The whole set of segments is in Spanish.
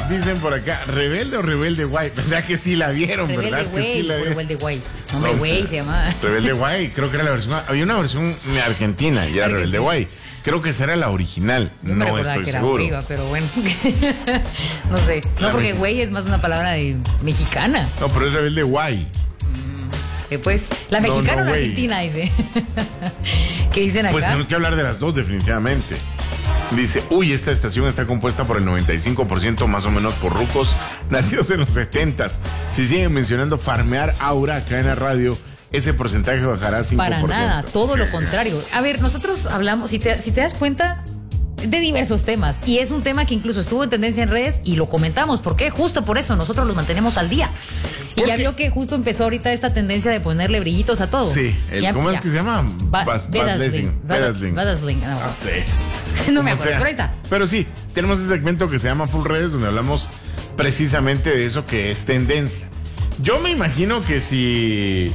Dicen por acá, ¿Rebelde o Rebelde Guay? ¿Verdad que sí la vieron? Rebelde ¿Verdad que sí la vieron? Rebelde Guay. Hombre, Güey se llamaba. Rebelde Guay, creo que era la versión. Había una versión argentina y era Rebelde Guay. Creo que esa era la original. No No estoy estoy que seguro. era güey, pero bueno. No sé. No, porque güey es más una palabra de mexicana. No, pero es Rebelde Guay. Pues, la No, mexicana o la güey. argentina, dice. ¿Qué dicen acá? Pues tenemos que hablar de las dos, definitivamente. Dice, uy, esta estación está compuesta por el 95% más o menos por rucos nacidos en los 70s. Si siguen mencionando farmear aura acá en la radio, ese porcentaje bajará 5%. Para nada, todo lo contrario. A ver, nosotros hablamos, si te das cuenta, de diversos temas. Y es un tema que incluso estuvo en tendencia en redes y lo comentamos. ¿Por qué? Justo por eso nosotros los mantenemos al día. Y ya vio que justo empezó ahorita esta tendencia de ponerle brillitos a todo. Sí, ¿cómo es que se llama? Bedazzling. Bedazzling. No, Ah, sí. no me Como acuerdo, sea. pero ahí está. Pero sí, tenemos ese segmento que se llama Full Redes, donde hablamos precisamente de eso que es tendencia. Yo me imagino que si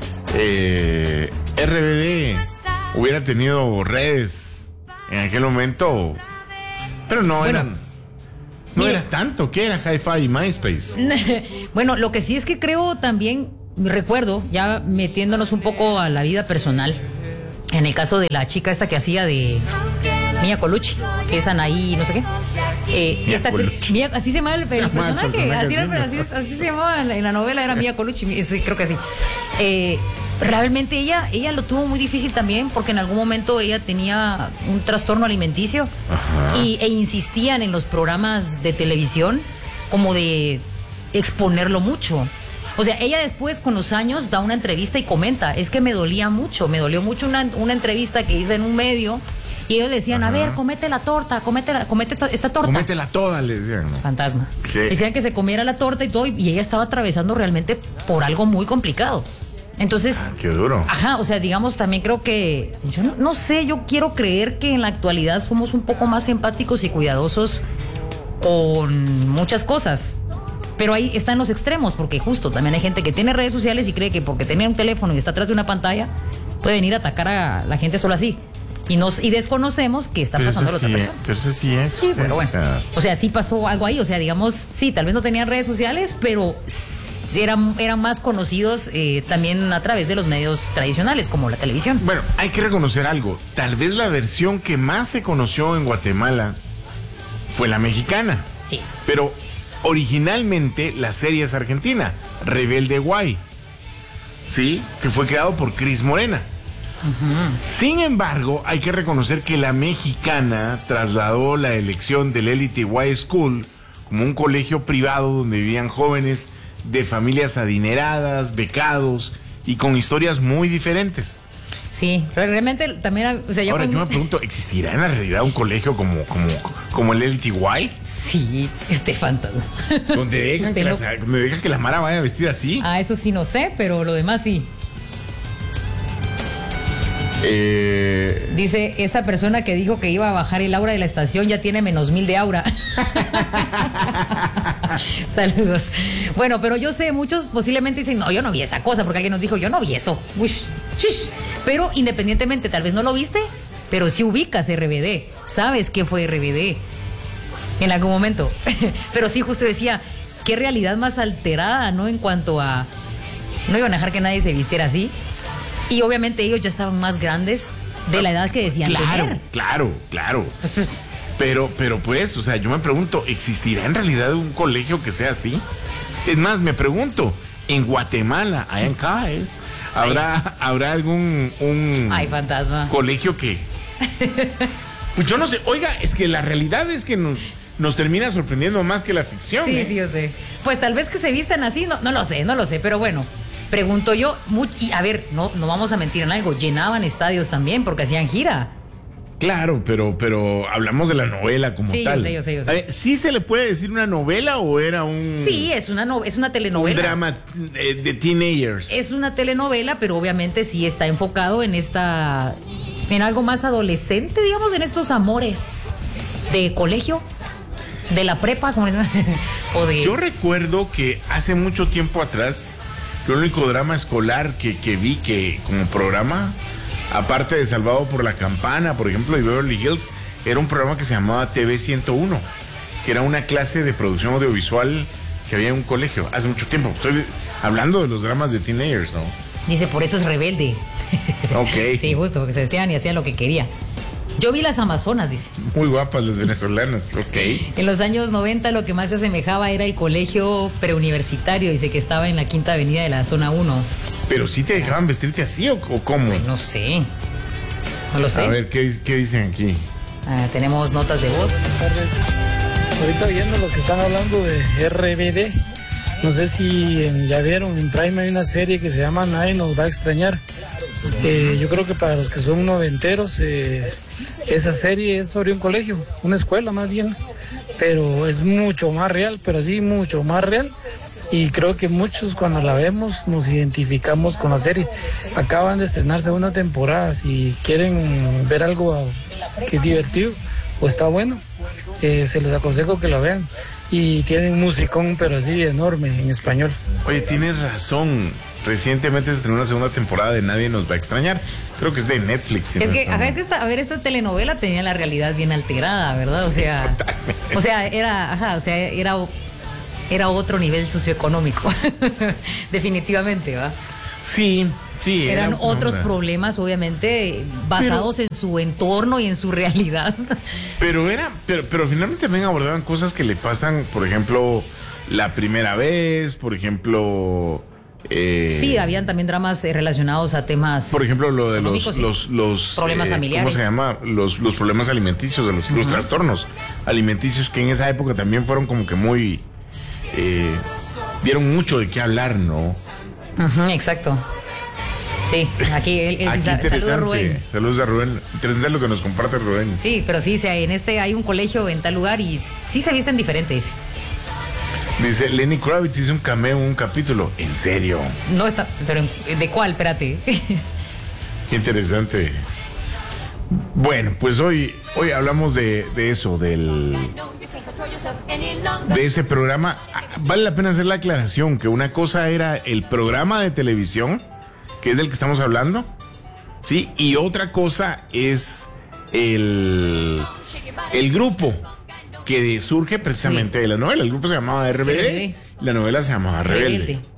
RBD hubiera tenido redes en aquel momento, pero no Bueno, eran. No mire. era tanto, ¿qué era Hi-Fi y MySpace? Bueno, lo que sí es que creo también, recuerdo, ya metiéndonos un poco a la vida personal, en el caso de la chica esta que hacía de Mia Colucci, que es Anaí, no sé qué. Mia Colucci. Así se llama el Se llama el personaje, personaje, así se llamaba en la novela, era Mia Colucci, sí, creo que sí. Realmente ella lo tuvo muy difícil también porque en algún momento ella tenía un trastorno alimenticio. Ajá. E insistían en los programas de televisión como de exponerlo mucho. O sea, ella después con los años da una entrevista y comenta, es que me dolió mucho una entrevista que hice en un medio y ellos le decían, Ajá. a ver, comete la torta, comete esta torta. Cométela toda, le decían, ¿no? Fantasma. ¿Qué? Decían que se comiera la torta y todo y ella estaba atravesando realmente por algo muy complicado. Entonces, Qué duro. ajá, o sea, digamos, también creo que, yo no sé, yo quiero creer que en la actualidad somos un poco más empáticos y cuidadosos con muchas cosas. Pero ahí están los extremos, porque justo también hay gente que tiene redes sociales y cree que porque tiene un teléfono y está atrás de una pantalla, puede venir a atacar a la gente solo así. Y desconocemos qué está Pero pasando a la eso otra sí, persona. pero eso sí es. Sí, pero bueno. O sea, Sí pasó algo ahí. O sea, digamos, sí, tal vez no tenían redes sociales, pero eran más conocidos también a través de los medios tradicionales, como la televisión. bueno, hay que reconocer algo. Tal vez la versión que más se conoció en Guatemala fue la mexicana. Sí. Pero originalmente la serie es argentina, Rebelde Guay. Sí, que fue creado por Cris Morena. Sin embargo, hay que reconocer que la mexicana trasladó la elección del Elite High School como un colegio privado donde vivían jóvenes de familias adineradas, becados y con historias muy diferentes. Sí, realmente también, o sea, Ahora yo me pregunto, ¿existirá en la realidad un colegio como el Elite High? Sí, fantasma. Donde dejan que la Mara vaya vestida así. Ah, eso sí no sé, pero lo demás sí. Dice, esa persona que dijo que iba a bajar el aura de la estación ya tiene -1000 de aura. Saludos. Bueno, pero yo sé, muchos posiblemente dicen, no, yo no vi esa cosa, porque alguien nos dijo, yo no vi eso. Ush, shush. Pero independientemente, tal vez no lo viste, pero sí ubicas RBD. Sabes qué fue RBD en algún momento. Pero sí, justo decía, qué realidad más alterada, ¿no? En cuanto a, no iban a dejar que nadie se vistiera así. Y obviamente ellos ya estaban más grandes de la edad que decían tener. Claro. Pero pues, o sea, yo me pregunto, ¿existirá en realidad un colegio que sea así? Es más, me pregunto, en Guatemala, allá en Cáez, ¿habrá algún Ay, fantasma. colegio que? Pues yo no sé. Oiga, es que la realidad es que nos termina sorprendiendo más que la ficción. Sí, sí, yo sé. Pues tal vez que se vistan así, no lo sé, pero bueno. Pregunto yo, y a ver, no vamos a mentir en algo, llenaban estadios también porque hacían gira. Claro, pero hablamos de la novela como Sí, tal. yo sé. A ver, ¿sí se le puede decir una novela o era un... Sí, es una telenovela. Un drama de teenagers? Es una telenovela, pero obviamente sí está enfocado en algo más adolescente, digamos, en estos amores de colegio, de la prepa, como o de... Yo recuerdo que hace mucho tiempo atrás, el único drama escolar que vi que como programa, aparte de Salvado por la Campana, por ejemplo, y Beverly Hills, era un programa que se llamaba TV 101, que era una clase de producción audiovisual que había en un colegio hace mucho tiempo. Estoy hablando de los dramas de teenagers, ¿no? Dice, por eso es rebelde. Ok. Sí, justo, porque se vestían y hacían lo que querían. Yo vi las Amazonas, dice. Muy guapas las venezolanas, ok. En los años 90 lo que más se asemejaba era el colegio preuniversitario, dice que estaba en la Quinta Avenida de la Zona 1. Pero sí te dejaban vestirte así o cómo. Pues no sé. No lo sé. A ver, ¿qué dicen aquí? Tenemos notas de voz. Buenas tardes. Ahorita viendo lo que están hablando de RBD, no sé si ya vieron, en Prime hay una serie que se llama Nadie nos va a extrañar. Yo creo que para los que son noventeros, esa serie es sobre un colegio, una escuela más bien, pero es mucho más real, pero así mucho más real. Y creo que muchos cuando la vemos nos identificamos con la serie. Acaban de estrenar segunda temporada. Si quieren ver algo que es divertido o está bueno, se les aconsejo que lo vean. Y tienen musicón, pero así enorme en español. Oye, tienes razón. Recientemente se estrenó una segunda temporada de Nadie nos va a extrañar. Creo que es de Netflix. Es que, esta telenovela tenía la realidad bien alterada, ¿verdad? Era otro nivel socioeconómico. Definitivamente, ¿va? Sí. Eran otros problemas, obviamente, basados en su entorno y en su realidad. Pero finalmente también abordaban cosas que le pasan, por ejemplo, la primera vez, por ejemplo. Sí, habían también dramas relacionados a temas. Por ejemplo, lo de los problemas familiares. ¿Cómo se llama? Los problemas alimenticios, de los trastornos alimenticios, que en esa época también fueron como que muy. Dieron mucho de qué hablar, ¿no? Exacto. Sí, aquí saludos a Rubén. Saludos a Rubén. Interesante lo que nos comparte Rubén. Sí, pero sí, hay un colegio en tal lugar y sí se visten diferentes. Dice, Lenny Kravitz hizo un cameo en un capítulo. ¿En serio? No está, pero ¿de cuál? Espérate. Qué interesante. Bueno, pues hoy hablamos de eso, de ese programa. Vale la pena hacer la aclaración que una cosa era el programa de televisión, que es del que estamos hablando, ¿sí? Y otra cosa es el grupo que surge precisamente de la novela. El grupo se llamaba RBD, la novela se llamaba Rebelde.